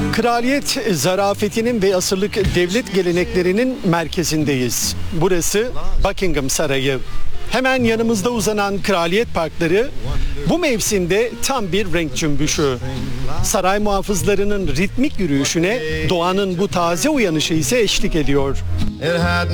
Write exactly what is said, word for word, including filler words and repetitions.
Kraliyet zarafetinin ve asırlık devlet geleneklerinin merkezindeyiz. Burası Buckingham Sarayı. Hemen yanımızda uzanan kraliyet parkları bu mevsimde tam bir renk cümbüşü. Saray muhafızlarının ritmik yürüyüşüne doğanın bu taze uyanışı ise eşlik ediyor.